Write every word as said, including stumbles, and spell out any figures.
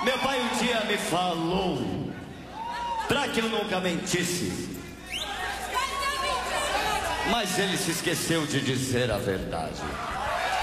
Meu pai um dia me falou pra que eu nunca mentisse, mas ele se esqueceu de dizer a verdade.